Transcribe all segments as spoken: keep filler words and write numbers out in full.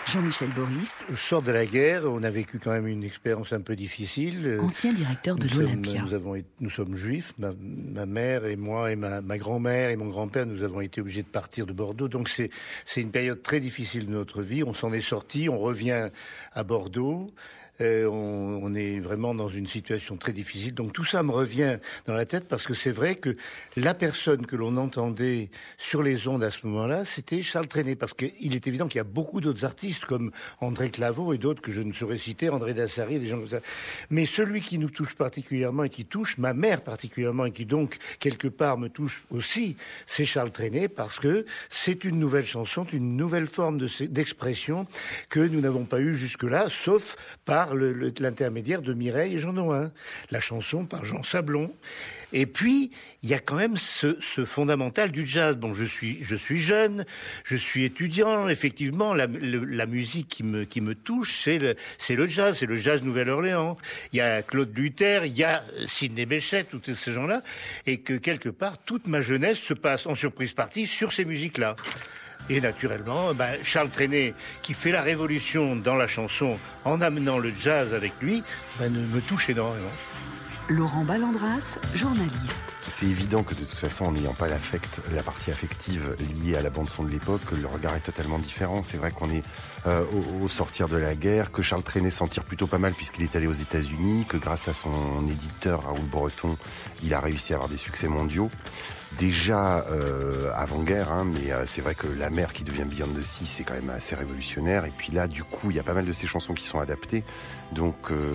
Jean-Michel Boris. Je sors de la guerre, on a vécu quand même une expérience un peu difficile. Ancien directeur de nous l'Olympia. Sommes, nous, avons, nous sommes juifs, ma, ma mère et moi et ma, ma grand-mère et mon grand-père, nous avons été obligés de partir de Bordeaux. Donc c'est, c'est une période très difficile de notre vie. On s'en est sorti, on revient à Bordeaux. Euh, on, on est vraiment dans une situation très difficile. Donc tout ça me revient dans la tête parce que c'est vrai que la personne que l'on entendait sur les ondes à ce moment-là, c'était Charles Trenet. Parce qu'il est évident qu'il y a beaucoup d'autres artistes comme André Claveau et d'autres que je ne saurais citer, André Dassary, des gens comme ça. Mais celui qui nous touche particulièrement et qui touche ma mère particulièrement et qui donc quelque part me touche aussi, c'est Charles Trenet parce que c'est une nouvelle chanson, une nouvelle forme de, d'expression que nous n'avons pas eue jusque-là, sauf par Le, le, l'intermédiaire de Mireille et Jean Nohain, la chanson par Jean Sablon. Et puis, il y a quand même ce, ce fondamental du jazz. Bon, je suis, je suis jeune, je suis étudiant. Effectivement, la, le, la musique qui me, qui me touche, c'est le, c'est le jazz, c'est le jazz Nouvelle-Orléans. Il y a Claude Luther, il y a Sidney Bechet, tous ces gens-là. Et que quelque part, toute ma jeunesse se passe en surprise partie sur ces musiques-là. Et naturellement, ben, Charles Trenet, qui fait la révolution dans la chanson en amenant le jazz avec lui, ben, me touche énormément. Laurent Ballandras, journaliste. C'est évident que de toute façon, en n'ayant pas l'affect, la partie affective liée à la bande-son de l'époque, le regard est totalement différent. C'est vrai qu'on est euh, au, au sortir de la guerre, que Charles Trenet s'en tire plutôt pas mal puisqu'il est allé aux États-Unis, que grâce à son éditeur Raoul Breton, il a réussi à avoir des succès mondiaux. Déjà euh, avant-guerre, hein, mais euh, c'est vrai que La Mer qui devient Beyond the Sea, c'est quand même assez révolutionnaire. Et puis là, du coup, il y a pas mal de ces chansons qui sont adaptées. Donc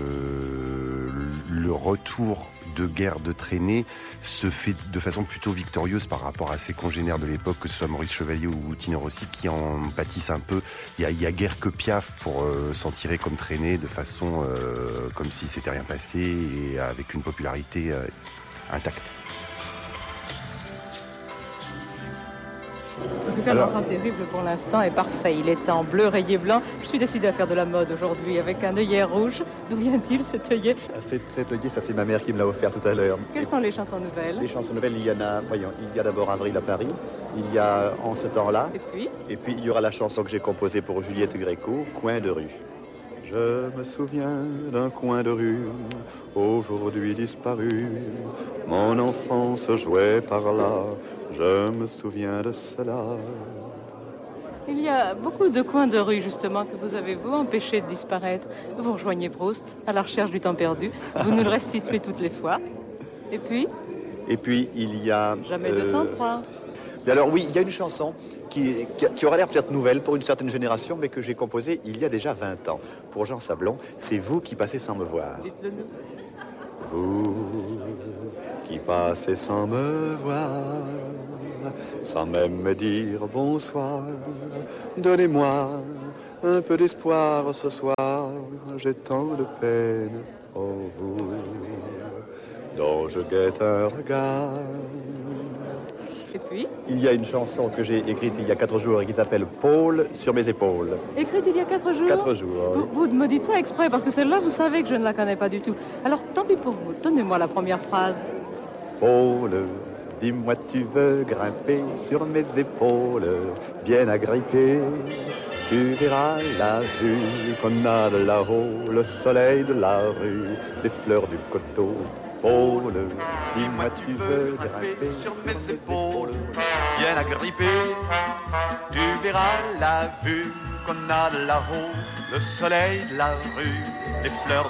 euh, le retour de guerre de Trenet se fait de façon plutôt victorieuse par rapport à ses congénères de l'époque, que ce soit Maurice Chevalier ou Tino Rossi, qui en pâtissent un peu. Il y a, il y a guère que Piaf pour euh, s'en tirer comme Trenet de façon euh, comme si c'était rien passé et avec une popularité euh, intacte. En tout cas, l'enfant terrible pour l'instant est parfait. Il est en bleu rayé blanc. Je suis décidée à faire de la mode aujourd'hui avec un œillet rouge. D'où vient-il cet œillet? Cet, cet œillet, ça c'est ma mère qui me l'a offert tout à l'heure. Quelles sont les chansons nouvelles? Les chansons nouvelles, il y en a, voyons, il y a d'abord Avril à Paris, il y a En ce temps-là. Et puis? Et puis il y aura la chanson que j'ai composée pour Juliette Gréco, Coin de rue. Je me souviens d'un coin de rue, aujourd'hui disparu. Mon enfance jouait par là, je me souviens de cela. Il y a beaucoup de coins de rue, justement, que vous avez, vous, empêché de disparaître. Vous rejoignez Proust, à la recherche du temps perdu. Vous nous le restituez toutes les fois. Et puis? Et puis, il y a... Jamais euh... deux cent trois. Et alors oui, il y a une chanson qui, qui, qui aura l'air peut-être nouvelle pour une certaine génération, mais que j'ai composée il y a déjà vingt ans. Pour Jean Sablon, c'est vous qui passez sans me voir. Dites-le nous. Vous qui passez sans me voir, sans même me dire bonsoir, donnez-moi un peu d'espoir ce soir, j'ai tant de peine, oh vous, dont je guette un regard. Et puis? Il y a une chanson que j'ai écrite il y a quatre jours et qui s'appelle Paul sur mes épaules. Écrite il y a quatre jours? Quatre jours, oui. Vous, vous me dites ça exprès parce que celle-là, vous savez que je ne la connais pas du tout. Alors, tant pis pour vous. Donnez-moi la première phrase. Paul, dis-moi, tu veux grimper sur mes épaules, bien agrippé. Tu verras la vue qu'on a de là-haut, le soleil de la rue, les fleurs du coteau. Paul, dis-moi, tu veux grimper sur mes épaules, bien agrippé. Tu verras la vue qu'on a de là-haut, le soleil de la rue, les fleurs